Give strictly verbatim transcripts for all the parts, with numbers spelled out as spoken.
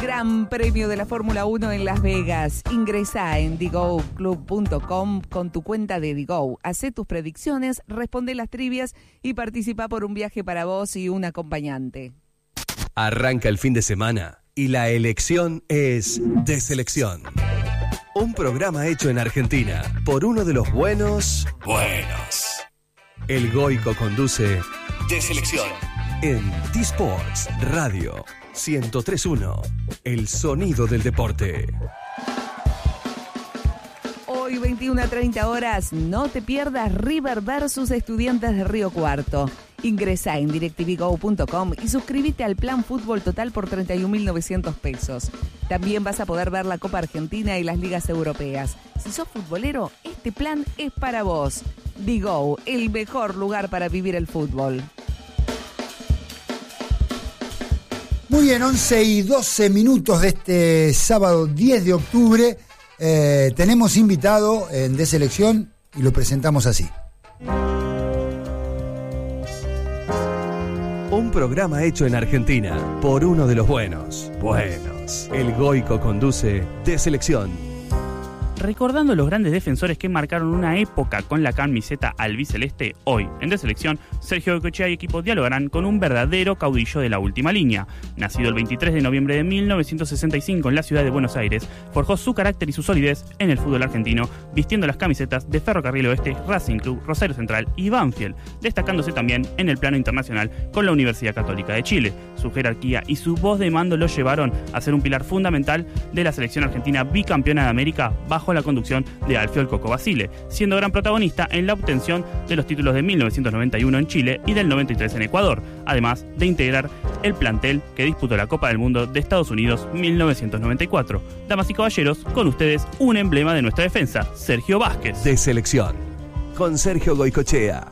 Gran Premio de la Fórmula uno en Las Vegas. Ingresá en digo club punto com con tu cuenta de Digo. Hacé tus predicciones, responde las trivias y participa por un viaje para vos y un acompañante. Arranca el fin de semana y la elección es de selección. Un programa hecho en Argentina por uno de los buenos buenos. El Goico conduce de selección en T-Sports Radio ciento tres punto uno. El sonido del deporte. Hoy veintiuna a treinta horas, no te pierdas River versus Estudiantes de Río Cuarto. Ingresá en directv go punto com y suscríbete al plan Fútbol Total por treinta y un mil novecientos pesos. También vas a poder ver la Copa Argentina y las ligas europeas. Si sos futbolero, este plan es para vos. Digo, el mejor lugar para vivir el fútbol. Muy bien, once y doce minutos de este sábado diez de octubre. Eh, tenemos invitado en De Selección y lo presentamos así. Un programa hecho en Argentina por uno de los buenos buenos. El Goico conduce De Selección. Recordando los grandes defensores que marcaron una época con la camiseta albiceleste, hoy en De Selección, Sergio Goicoechea y equipo dialogarán con un verdadero caudillo de la última línea. Nacido el veintitrés de noviembre de mil novecientos sesenta y cinco en la ciudad de Buenos Aires, forjó su carácter y su solidez en el fútbol argentino, vistiendo las camisetas de Ferrocarril Oeste, Racing Club, Rosario Central y Banfield, destacándose también en el plano internacional con la Universidad Católica de Chile. Su jerarquía y su voz de mando lo llevaron a ser un pilar fundamental de la selección argentina bicampeona de América bajo la conducción de Alfio el Coco Basile, siendo gran protagonista en la obtención de los títulos de mil novecientos noventa y uno en Chile y del noventa y tres en Ecuador, además de integrar el plantel que disputó la Copa del Mundo de Estados Unidos mil novecientos noventa y cuatro. Damas y caballeros, con ustedes un emblema de nuestra defensa, Sergio Vázquez. De Selección, con Sergio Goicoechea.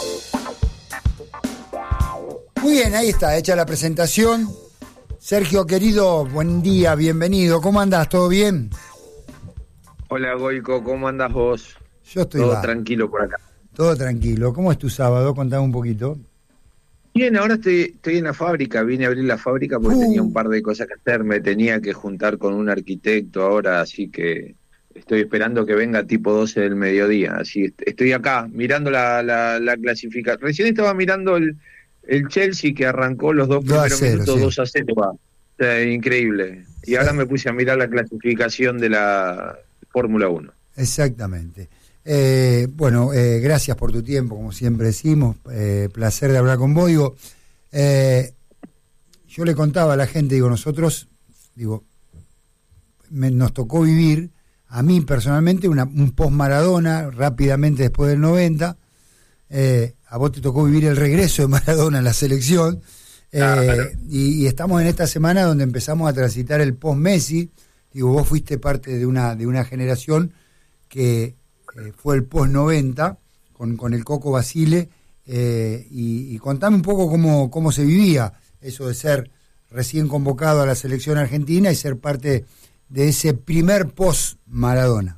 Muy bien, ahí está, hecha la presentación. Sergio, querido, buen día, bienvenido. ¿Cómo andás? ¿Todo bien? Hola, Goico, ¿cómo andás vos? Yo estoy Todo va. tranquilo por acá. Todo tranquilo. ¿Cómo es tu sábado? Contame un poquito. Bien, ahora estoy, estoy en la fábrica, vine a abrir la fábrica porque Uh. tenía un par de cosas que hacer, me tenía que juntar con un arquitecto ahora, así que estoy esperando que venga tipo doce del mediodía, así est- estoy acá mirando la, la, la clasificación. Recién estaba mirando el, el Chelsea que arrancó los dos dos a primeros cero, minutos, sí. dos a cero, va. O sea, increíble. Y Sí. ahora me puse a mirar la clasificación de la Fórmula uno. Exactamente. Eh, bueno, eh, gracias por tu tiempo, como siempre decimos. Eh, placer de hablar con vos. Digo, eh, yo le contaba a la gente, digo, nosotros, digo, me, nos tocó vivir, a mí personalmente, una, un post-Maradona, rápidamente después del noventa. Eh, a vos te tocó vivir el regreso de Maradona en la selección. Eh, Claro. y, y estamos en esta semana donde empezamos a transitar el post-Messi. Digo, vos fuiste parte de una de una generación que eh, fue el post noventa con, con el Coco Basile, eh, y, y contame un poco cómo, cómo se vivía eso de ser recién convocado a la selección argentina y ser parte de ese primer post Maradona.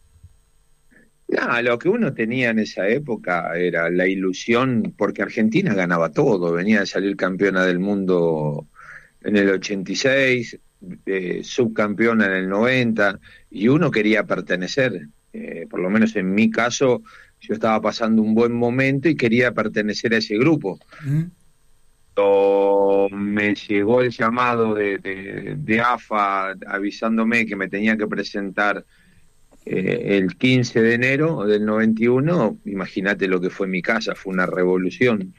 No, lo que uno tenía en esa época era la ilusión, porque Argentina ganaba todo, venía de salir campeona del mundo en el ochenta y seis, eh, subcampeona en el noventa, y uno quería pertenecer, eh, por lo menos en mi caso, yo estaba pasando un buen momento y quería pertenecer a ese grupo. ¿Mm? O me llegó el llamado de, de, de A F A avisándome que me tenía que presentar eh, el quince de enero del noventa y uno, imagínate lo que fue mi casa, fue una revolución.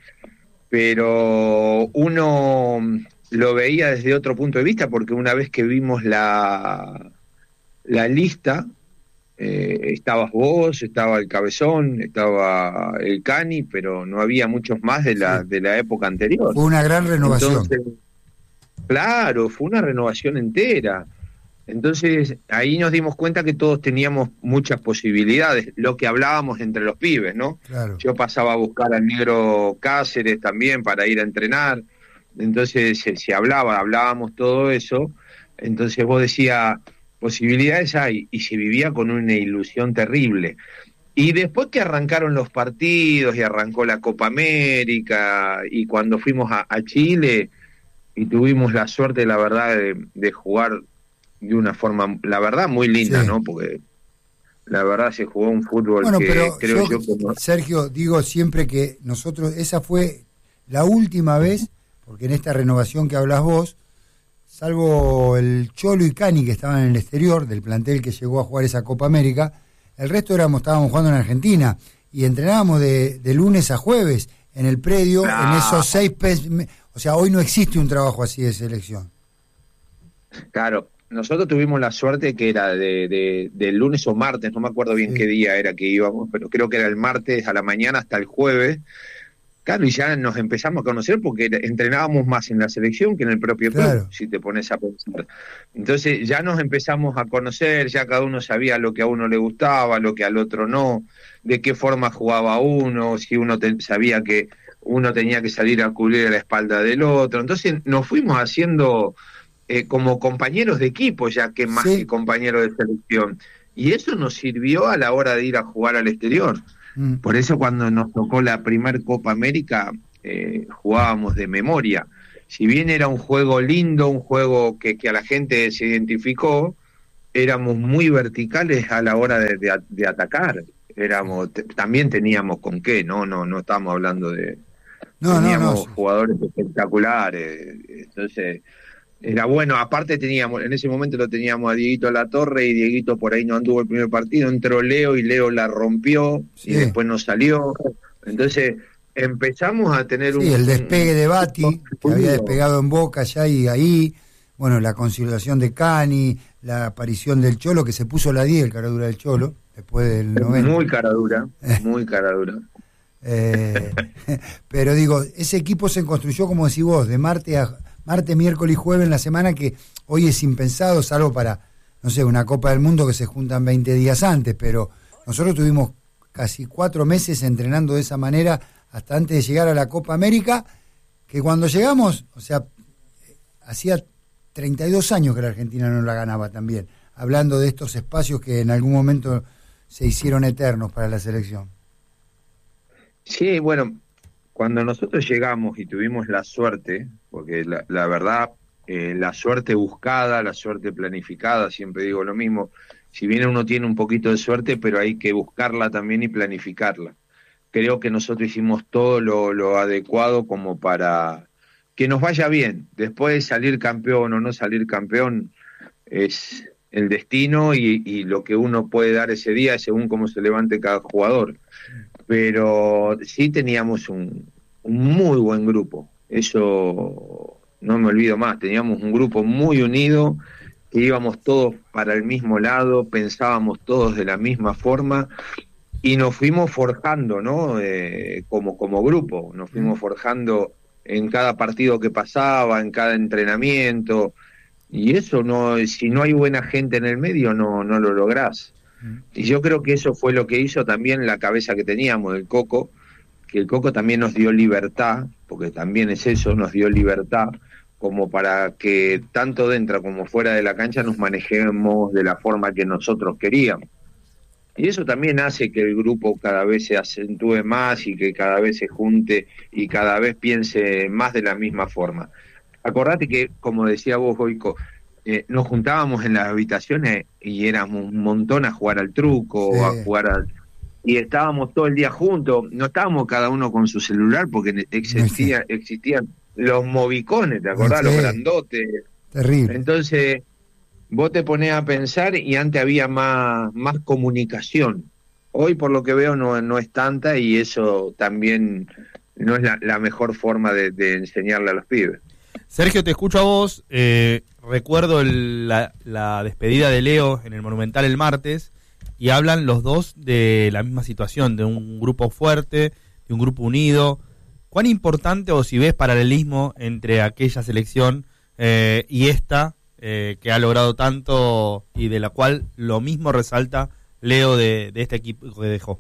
Pero uno lo veía desde otro punto de vista, porque una vez que vimos la, la lista, eh, estabas vos, estaba el Cabezón, estaba el Cani, pero no había muchos más de la, Sí. de la época anterior. Fue una gran renovación. Entonces, claro, fue una renovación entera. Entonces, ahí nos dimos cuenta que todos teníamos muchas posibilidades, lo que hablábamos entre los pibes, ¿no? Claro. Yo pasaba a buscar al negro Cáceres también para ir a entrenar, entonces se, se hablaba, hablábamos todo eso, entonces vos decías, posibilidades hay, y se vivía con una ilusión terrible. Y después que arrancaron los partidos y arrancó la Copa América, y cuando fuimos a, a Chile, y tuvimos la suerte, la verdad, de, de jugar de una forma, la verdad, muy linda, sí. ¿no? Porque la verdad se jugó un fútbol bueno, que pero creo yo, yo que no... Sergio, digo siempre que nosotros, esa fue la última vez, porque en esta renovación que hablas vos, salvo el Cholo y Cani que estaban en el exterior, del plantel que llegó a jugar esa Copa América, el resto éramos, estábamos jugando en Argentina, y entrenábamos de, de lunes a jueves en el predio, no. en esos seis... Pe- o sea, hoy no existe un trabajo así de selección. Claro. Nosotros tuvimos la suerte que era de, de, de lunes o martes, no me acuerdo bien sí. qué día era que íbamos, pero creo que era el martes a la mañana hasta el jueves. Claro, y ya nos empezamos a conocer porque entrenábamos más en la selección que en el propio club, claro. si te pones a pensar. Entonces ya nos empezamos a conocer, ya cada uno sabía lo que a uno le gustaba, lo que al otro no, de qué forma jugaba uno, si uno te, sabía que uno tenía que salir a cubrir a la espalda del otro. Entonces nos fuimos haciendo... Eh, como compañeros de equipo, ya que más sí. que compañeros de selección. Y eso nos sirvió a la hora de ir a jugar al exterior. Mm. Por eso cuando nos tocó la primer Copa América, eh, jugábamos de memoria. Si bien era un juego lindo, un juego que, que a la gente se identificó, éramos muy verticales a la hora de, de, de atacar. Éramos t- también teníamos con qué, ¿no? No, no estamos hablando de... No, teníamos no, no. jugadores espectaculares. Entonces... Era bueno, aparte teníamos, en ese momento lo teníamos a Dieguito Latorre y Dieguito por ahí no anduvo el primer partido, entró Leo y Leo la rompió sí. y después no salió. Entonces empezamos a tener sí, un... el despegue de Bati, un, que había despegado en Boca ya y ahí, bueno, la consolidación de Cani, la aparición del Cholo, que se puso la diez, el caradura del Cholo, después del noventa. Muy caradura, muy caradura. eh, pero digo, ese equipo se construyó, como decís vos, de martes a... martes, miércoles y jueves en la semana, que hoy es impensado, salvo para, no sé, una Copa del Mundo que se juntan veinte días antes, pero nosotros tuvimos casi cuatro meses entrenando de esa manera hasta antes de llegar a la Copa América, que cuando llegamos, o sea, hacía treinta y dos años que la Argentina no la ganaba también, hablando de estos espacios que en algún momento se hicieron eternos para la selección. Sí, bueno, cuando nosotros llegamos y tuvimos la suerte, porque la, la verdad, eh, la suerte buscada, la suerte planificada, siempre digo lo mismo, si bien uno tiene un poquito de suerte, pero hay que buscarla también y planificarla. Creo que nosotros hicimos todo lo, lo adecuado como para que nos vaya bien. Después de salir campeón o no salir campeón es el destino y, y lo que uno puede dar ese día según cómo se levante cada jugador. Pero sí teníamos un, un muy buen grupo, eso no me olvido más, teníamos un grupo muy unido, que íbamos todos para el mismo lado, pensábamos todos de la misma forma y nos fuimos forjando, ¿no? Eh, como, como grupo, nos fuimos forjando en cada partido que pasaba, en cada entrenamiento, y eso no, si no hay buena gente en el medio no, no lo lográs. Y yo creo que eso fue lo que hizo también la cabeza que teníamos, el Coco, que el Coco también nos dio libertad, porque también es eso, nos dio libertad, como para que tanto dentro como fuera de la cancha nos manejemos de la forma que nosotros queríamos. Y eso también hace que el grupo cada vez se acentúe más y que cada vez se junte y cada vez piense más de la misma forma. Acordate que, como decía vos, Goico, Eh, nos juntábamos en las habitaciones y éramos un montón a jugar al truco, sí. a jugar al... y estábamos todo el día juntos, no estábamos cada uno con su celular porque existía, sí. existían los movicones, ¿te acordás? Sí. Los grandotes. Terrible. Entonces, vos te ponés a pensar y antes había más, más comunicación. Hoy, por lo que veo, no, no es tanta y eso también no es la, la mejor forma de, de enseñarle a los pibes. Sergio, te escucho a vos, eh, recuerdo el, la, la despedida de Leo en el Monumental el martes y hablan los dos de la misma situación, de un grupo fuerte, de un grupo unido. ¿Cuán importante o si ves paralelismo entre aquella selección eh, y esta eh, que ha logrado tanto y de la cual lo mismo resalta Leo de, de este equipo que dejó?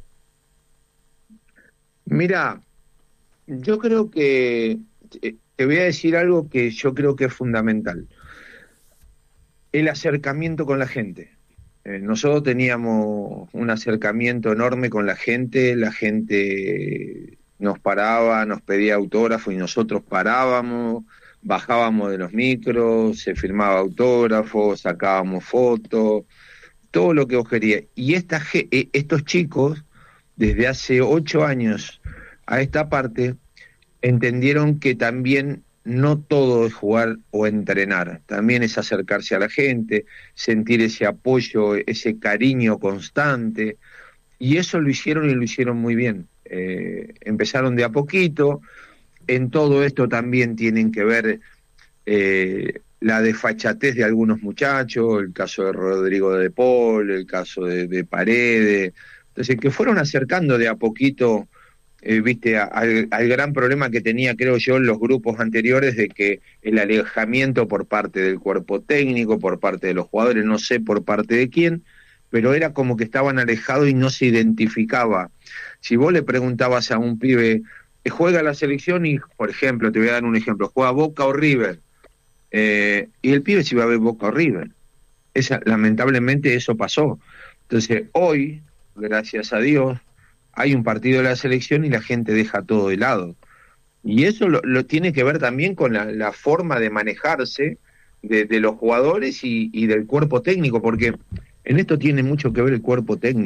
Mira, yo creo que... Eh, te voy a decir algo que yo creo que es fundamental. El acercamiento con la gente. Eh, nosotros teníamos un acercamiento enorme con la gente, la gente nos paraba, nos pedía autógrafo y nosotros parábamos, bajábamos de los micros, se firmaba autógrafos, sacábamos fotos, todo lo que vos querías. Y esta, estos chicos, desde hace ocho años a esta parte, entendieron que también no todo es jugar o entrenar, también es acercarse a la gente, sentir ese apoyo, ese cariño constante, y eso lo hicieron y lo hicieron muy bien. Eh, empezaron de a poquito. En todo esto también tienen que ver eh, la desfachatez de algunos muchachos, el caso de Rodrigo de Paul, el caso de, de Paredes, entonces que fueron acercando de a poquito, eh, viste, a, al, al gran problema que tenía, creo yo, en los grupos anteriores, de que el alejamiento por parte del cuerpo técnico, por parte de los jugadores, no sé por parte de quién, pero era como que estaban alejados y no se identificaba. Si vos le preguntabas a un pibe, juega la selección y, por ejemplo, te voy a dar un ejemplo, juega Boca o River, eh, y el pibe se iba a ver Boca o River. Esa, lamentablemente eso pasó. Entonces hoy, gracias a Dios, hay un partido de la selección y la gente deja todo de lado. Y eso lo, lo tiene que ver también con la, la forma de manejarse de, de los jugadores y, y del cuerpo técnico, porque en esto tiene mucho que ver el cuerpo técnico.